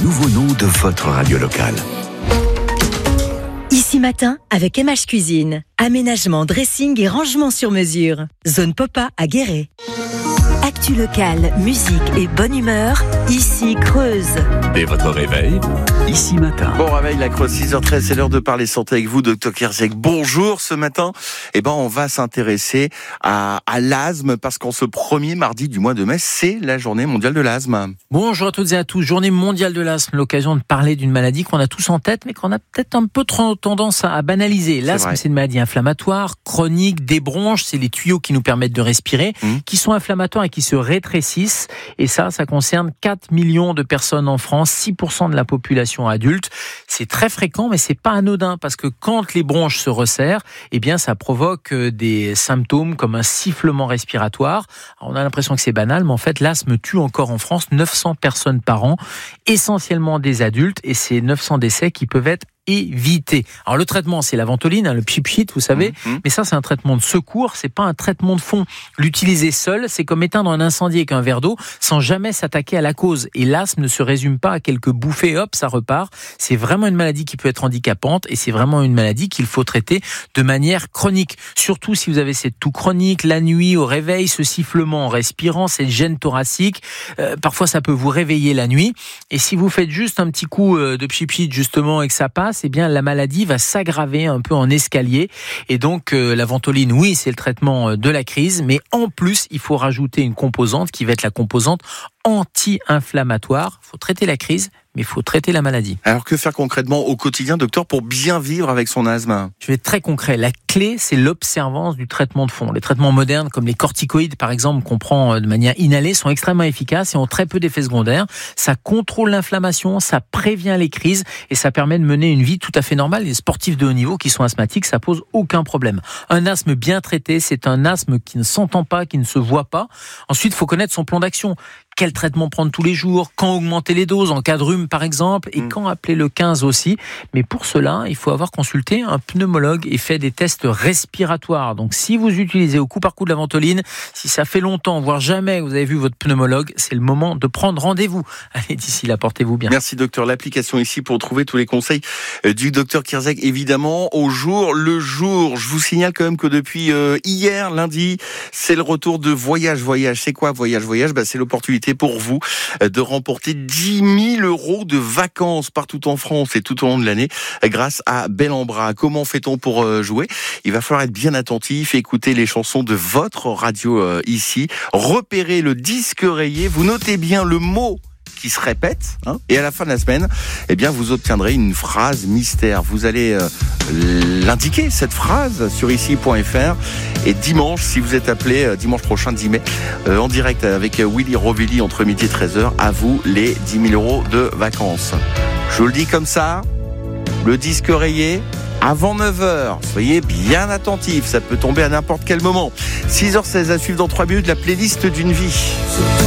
nouveau nom de votre radio locale. Ici Matin avec MH Cuisine. Aménagement, dressing et rangement sur mesure. Zone Popa à Guéret. Actu locale, musique et bonne humeur. Ici Creuse. Dès votre réveil, Ici Matin. Bon réveil, la Creuse, 6h13, c'est l'heure de parler santé avec vous, Dr Kierzek. Bonjour, ce matin, on va s'intéresser à l'asthme parce qu'en ce premier mardi du mois de mai, c'est la journée mondiale de l'asthme. Bonjour à toutes et à tous, journée mondiale de l'asthme, l'occasion de parler d'une maladie qu'on a tous en tête, mais qu'on a peut-être un peu trop tendance à banaliser. L'asthme, c'est une maladie inflammatoire, chronique, des bronches, c'est les tuyaux qui nous permettent de respirer, qui sont inflammatoires et qui se rétrécissent. Et ça concerne 4 millions de personnes en France, 6% de la population adulte. C'est très fréquent, mais c'est pas anodin, parce que quand les bronches se resserrent, ça provoque des symptômes comme un sifflement respiratoire. Alors, on a l'impression que c'est banal, mais en fait, l'asthme tue encore en France 900 personnes par an, essentiellement des adultes, et ces 900 décès qui peuvent être éviter. Alors le traitement, c'est la ventoline, le pchit-pchit, vous savez, mais ça c'est un traitement de secours, c'est pas un traitement de fond. L'utiliser seul, c'est comme éteindre un incendie avec un verre d'eau sans jamais s'attaquer à la cause. Et l'asthme ne se résume pas à quelques bouffées, hop, ça repart. C'est vraiment une maladie qui peut être handicapante et c'est vraiment une maladie qu'il faut traiter de manière chronique. Surtout si vous avez cette toux chronique, la nuit, au réveil, ce sifflement en respirant, cette gêne thoracique. Parfois ça peut vous réveiller la nuit. Et si vous faites juste un petit coup de pchit-pchit justement et que ça passe, la maladie va s'aggraver un peu en escalier. Et donc, la ventoline, oui, c'est le traitement de la crise, mais en plus, il faut rajouter une composante qui va être la composante anti-inflammatoire. Il faut traiter la crise, mais il faut traiter la maladie. Alors, que faire concrètement au quotidien, docteur, pour bien vivre avec son asthme ? Je vais être très concret. La clé, c'est l'observance du traitement de fond. Les traitements modernes, comme les corticoïdes, par exemple, qu'on prend de manière inhalée, sont extrêmement efficaces et ont très peu d'effets secondaires. Ça contrôle l'inflammation, ça prévient les crises et ça permet de mener une vie tout à fait normale. Les sportifs de haut niveau qui sont asthmatiques, ça pose aucun problème. Un asthme bien traité, c'est un asthme qui ne s'entend pas, qui ne se voit pas. Ensuite, il faut connaître son plan d'action. Quel traitement prendre tous les jours, quand augmenter les doses, en cas de rhume par exemple, et quand appeler le 15 aussi. Mais pour cela, il faut avoir consulté un pneumologue et fait des tests respiratoires. Donc si vous utilisez au coup par coup de la ventoline, si ça fait longtemps, voire jamais que vous avez vu votre pneumologue, c'est le moment de prendre rendez-vous. Allez, d'ici là, portez-vous bien. Merci docteur. L'application ici pour trouver tous les conseils du docteur Kierzek, évidemment, au jour le jour. Je vous signale quand même que depuis hier, lundi, c'est le retour de Voyage. C'est quoi Voyage ? C'est l'opportunité pour vous de remporter 10 000 € de vacances partout en France et tout au long de l'année grâce à Bel en Bras. Comment fait-on pour jouer ? Il va falloir être bien attentif, écouter les chansons de votre radio ici, repérer le disque rayé, vous notez bien le mot qui se répète, et à la fin de la semaine, vous obtiendrez une phrase mystère. Vous allez l'indiquer, cette phrase, sur ici.fr. Et dimanche, si vous êtes appelé, dimanche prochain, 10 mai, en direct avec Willy Rovelli entre midi et 13h, à vous les 10 000 € de vacances. Je vous le dis comme ça, le disque rayé, avant 9h, soyez bien attentifs, ça peut tomber à n'importe quel moment. 6h16 à suivre dans 3 minutes, la playlist d'une vie.